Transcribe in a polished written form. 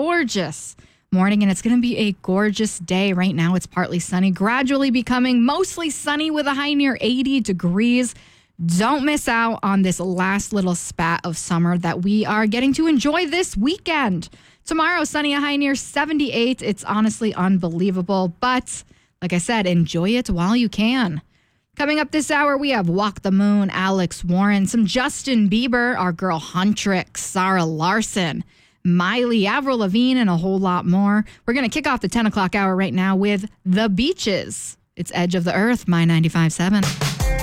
gorgeous morning, and it's going to be a gorgeous day. Right now, it's partly sunny, gradually becoming mostly sunny with a high near 80 degrees. Don't miss out on this last little spat of summer that we are getting to enjoy this weekend. Tomorrow, sunny, a high near 78. It's honestly unbelievable, but like I said, enjoy it while you can. Coming up this hour, we have Walk the Moon, Alex Warren, some Justin Bieber, our girl Huntrix, Sarah Larson, Miley, Avril Lavigne, and a whole lot more. We're going to kick off the 10 o'clock hour right now with The Beaches. It's Edge of the Earth, My 95.7.